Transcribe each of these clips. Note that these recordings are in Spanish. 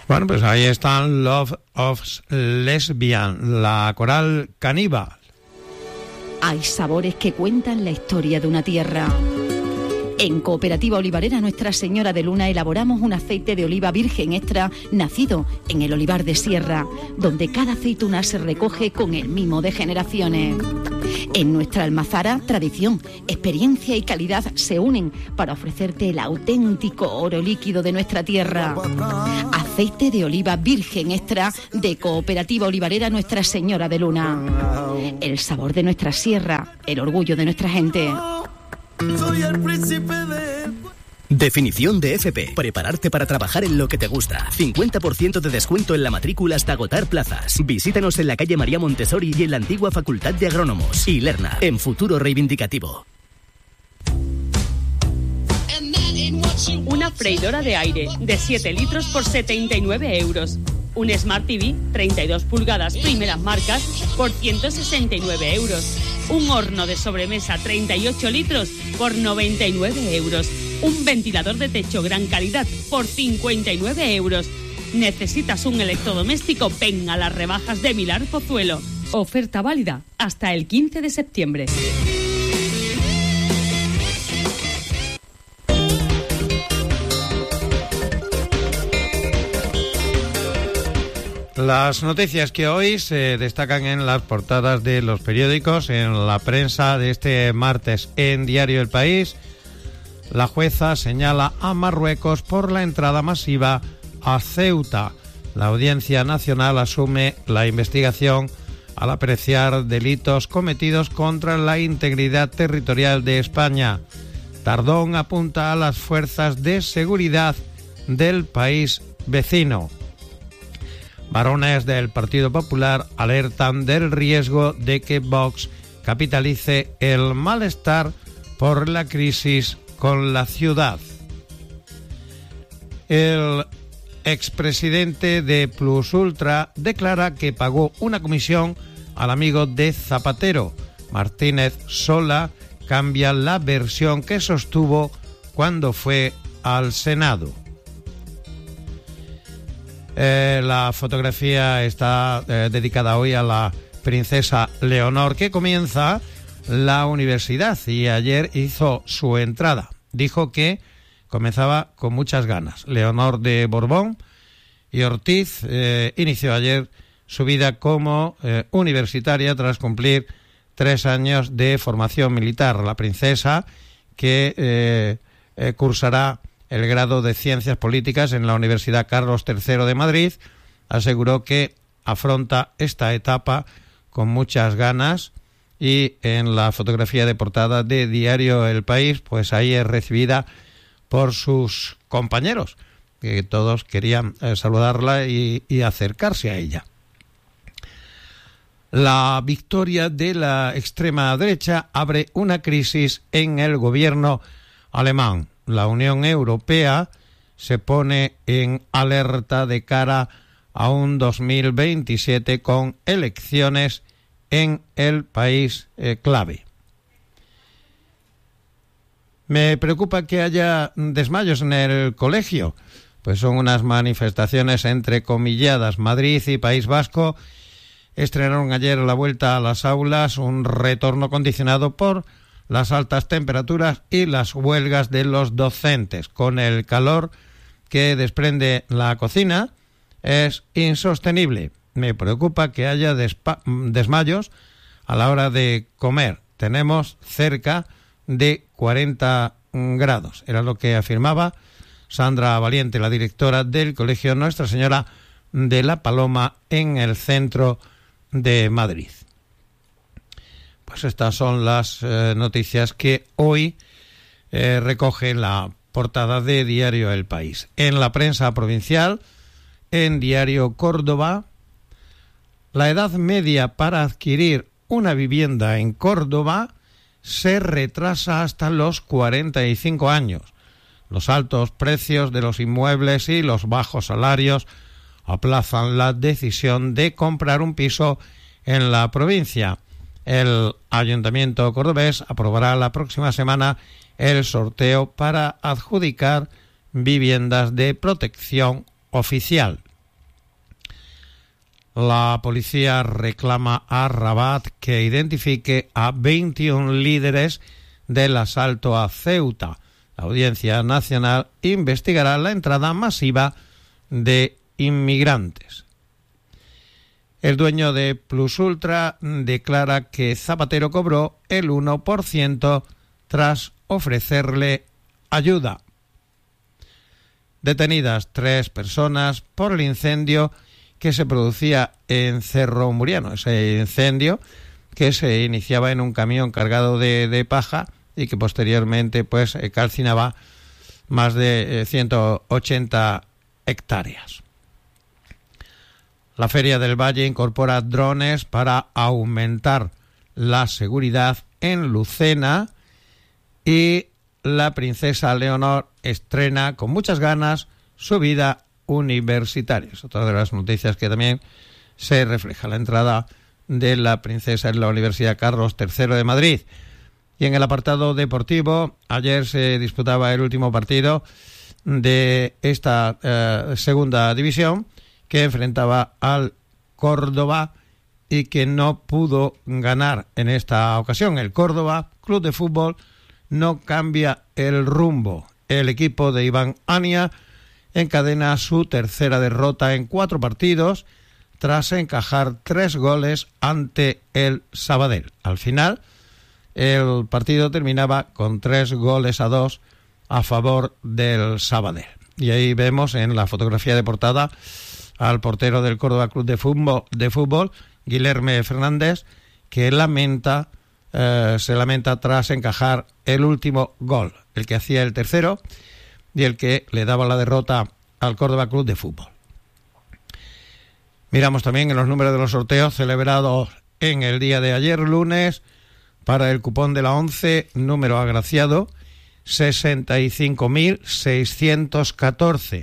Bueno, pues ahí están Love of Lesbian, la coral Caníbal. Hay sabores que cuentan la historia de una tierra. En Cooperativa Olivarera Nuestra Señora de Luna elaboramos un aceite de oliva virgen extra nacido en el olivar de Sierra, donde cada aceituna se recoge con el mimo de generaciones. En nuestra almazara, tradición, experiencia y calidad se unen para ofrecerte el auténtico oro líquido de nuestra tierra. Aceite de oliva virgen extra de Cooperativa Olivarera Nuestra Señora de Luna. El sabor de nuestra sierra, el orgullo de nuestra gente. Soy el príncipe de... Definición de FP. Prepararte para trabajar en lo que te gusta. 50% de descuento en la matrícula hasta agotar plazas. Visítanos en la calle María Montessori y en la antigua Facultad de Agrónomos. Y Lerna, en Futuro Reivindicativo. Una freidora de aire de 7 litros por 79 euros. Un Smart TV 32 pulgadas primeras marcas por 169 euros. Un horno de sobremesa 38 litros por 99 euros. Un ventilador de techo gran calidad por 59 euros. ¿Necesitas un electrodoméstico? Ven a las rebajas de Milar Pozuelo. Oferta válida hasta el 15 de septiembre. Las noticias que hoy se destacan en las portadas de los periódicos, en la prensa de este martes en Diario El País. La jueza señala a Marruecos por la entrada masiva a Ceuta. La Audiencia Nacional asume la investigación al apreciar delitos cometidos contra la integridad territorial de España. Tardón apunta a las fuerzas de seguridad del país vecino. Varones del Partido Popular alertan del riesgo de que Vox capitalice el malestar por la crisis con la ciudad. El expresidente de Plus Ultra declara que pagó una comisión al amigo de Zapatero. Martínez Sola cambia la versión que sostuvo cuando fue al Senado. La fotografía está dedicada hoy a la princesa Leonor, que comienza la universidad y ayer hizo su entrada. Dijo que comenzaba con muchas ganas. Leonor de Borbón y Ortiz inició ayer su vida como universitaria tras cumplir 3 años de formación militar. La princesa, que cursará el grado de Ciencias Políticas en la Universidad Carlos III de Madrid, aseguró que afronta esta etapa con muchas ganas, y en la fotografía de portada de Diario El País, pues ahí es recibida por sus compañeros, que todos querían saludarla y acercarse a ella. La victoria de la extrema derecha abre una crisis en el gobierno alemán. La Unión Europea se pone en alerta de cara a un 2027 con elecciones en el país clave. Me preocupa que haya desmayos en el colegio, pues son unas manifestaciones entrecomilladas. Madrid y País Vasco estrenaron ayer la vuelta a las aulas, un retorno condicionado por las altas temperaturas y las huelgas de los docentes. Con el calor que desprende la cocina es insostenible. Me preocupa que haya desmayos a la hora de comer. Tenemos cerca de 40 grados. Era lo que afirmaba Sandra Valiente, la directora del Colegio Nuestra Señora de la Paloma en el centro de Madrid. Pues estas son las noticias que hoy recoge la portada de Diario El País. En la prensa provincial, en Diario Córdoba, la edad media para adquirir una vivienda en Córdoba se retrasa hasta los 45 años. Los altos precios de los inmuebles y los bajos salarios aplazan la decisión de comprar un piso en la provincia. El Ayuntamiento cordobés aprobará la próxima semana el sorteo para adjudicar viviendas de protección oficial. La policía reclama a Rabat que identifique a 21 líderes del asalto a Ceuta. La Audiencia Nacional investigará la entrada masiva de inmigrantes. El dueño de Plus Ultra declara que Zapatero cobró el 1% tras ofrecerle ayuda. Detenidas 3 personas por el incendio que se producía en Cerro Muriano. Ese incendio que se iniciaba en un camión cargado de paja y que posteriormente pues calcinaba más de 180 hectáreas. La Feria del Valle incorpora drones para aumentar la seguridad en Lucena y la princesa Leonor estrena con muchas ganas su vida universitaria. Es otra de las noticias que también se refleja la entrada de la princesa en la Universidad Carlos III de Madrid. Y en el apartado deportivo, ayer se disputaba el último partido de esta segunda división, que enfrentaba al Córdoba y que no pudo ganar en esta ocasión. El Córdoba Club de Fútbol no cambia el rumbo. El equipo de Iván Ania encadena su tercera derrota en 4 partidos tras encajar 3 goles ante el Sabadell. Al final, el partido terminaba con 3-2 a favor del Sabadell. Y ahí vemos en la fotografía de portada al portero del Córdoba Club de Fútbol, Guilherme Fernández, que se lamenta tras encajar el último gol, el que hacía el tercero y el que le daba la derrota al Córdoba Club de Fútbol. Miramos también en los números de los sorteos celebrados en el día de ayer, lunes, para el cupón de la 11, número agraciado 65.614,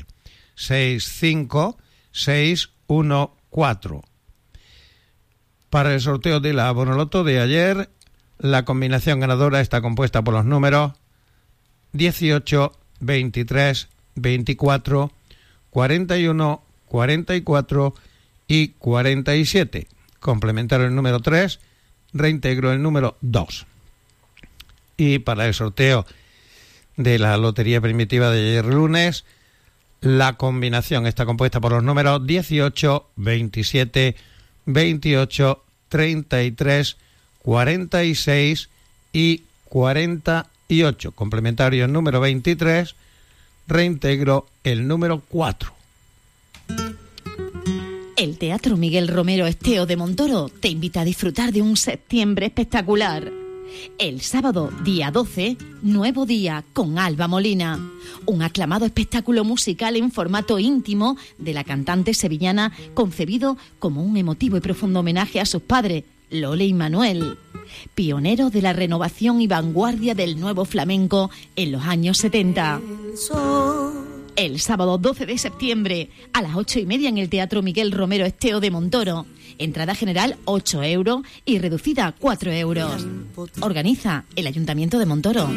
65614. Para el sorteo de la Bonoloto de ayer, la combinación ganadora está compuesta por los números 18, 23, 24, 41, 44 y 47. Complementario el número 3, reintegro el número 2. Y para el sorteo de la Lotería Primitiva de ayer lunes, la combinación está compuesta por los números 18, 27, 28, 33, 46 y 48. Complementario el número 23, reintegro el número 4. El Teatro Miguel Romero Esteo de Montoro te invita a disfrutar de un septiembre espectacular. El sábado, día 12, Nuevo Día con Alba Molina. Un aclamado espectáculo musical en formato íntimo de la cantante sevillana, concebido como un emotivo y profundo homenaje a sus padres, Lole y Manuel, pioneros de la renovación y vanguardia del nuevo flamenco en los años 70. El sábado 12 de septiembre a las 8:30 en el Teatro Miguel Romero Esteo de Montoro. Entrada general 8 euros y reducida 4 euros. Organiza el Ayuntamiento de Montoro.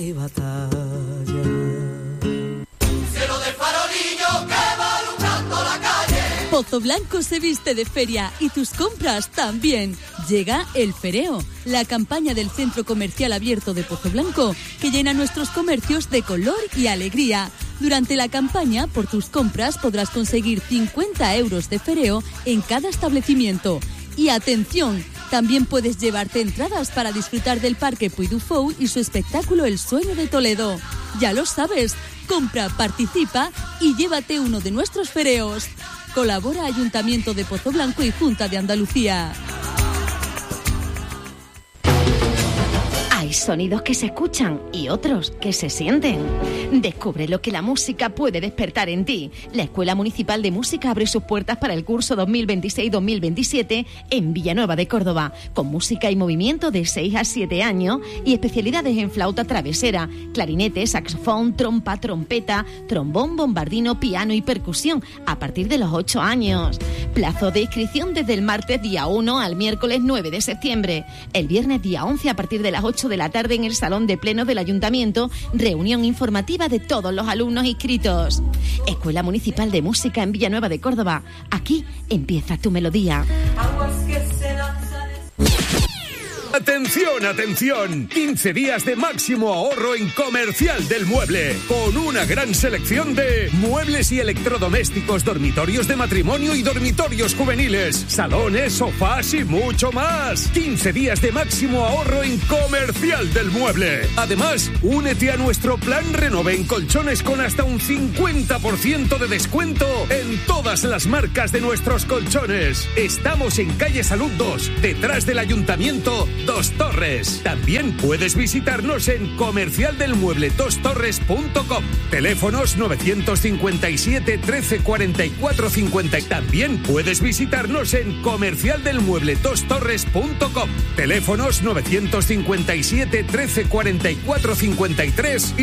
Pozo Blanco se viste de feria y tus compras también. Llega el Fereo, la campaña del Centro Comercial Abierto de Pozo Blanco, que llena nuestros comercios de color y alegría. Durante la campaña, por tus compras podrás conseguir 50 euros de Fereo en cada establecimiento. Y atención, también puedes llevarte entradas para disfrutar del Parque Puy du Fou y su espectáculo El Sueño de Toledo. Ya lo sabes, compra, participa y llévate uno de nuestros fereos. Colabora Ayuntamiento de Pozo Blanco y Junta de Andalucía. Hay sonidos que se escuchan y otros que se sienten. Descubre lo que la música puede despertar en ti. La Escuela Municipal de Música abre sus puertas para el curso 2026-2027 en Villanueva de Córdoba, con música y movimiento de 6 a 7 años y especialidades en flauta travesera, clarinete, saxofón, trompa, trompeta, trombón, bombardino, piano y percusión a partir de los 8 años. Plazo de inscripción desde el martes día 1 al miércoles 9 de septiembre. El viernes día 11 a partir de las 8 de la tarde en el Salón de Pleno del Ayuntamiento, reunión informativa de todos los alumnos inscritos. Escuela Municipal de Música en Villanueva de Córdoba. Aquí empieza tu melodía. ¡Atención, atención! 15 días de máximo ahorro en Comercial del Mueble, con una gran selección de muebles y electrodomésticos, dormitorios de matrimonio y dormitorios juveniles, salones, sofás y mucho más. 15 días de máximo ahorro en Comercial del Mueble. Además, únete a nuestro plan Renove en colchones con hasta un 50% de descuento en todas las marcas de nuestros colchones. Estamos en calle Salud 2, detrás del Ayuntamiento Dos Torres. También puedes visitarnos en comercialdelmueble2torres.com. Teléfonos 957 13 44 50. También puedes visitarnos en comercialdelmueble2torres.com. Teléfonos 957 13 44 53 y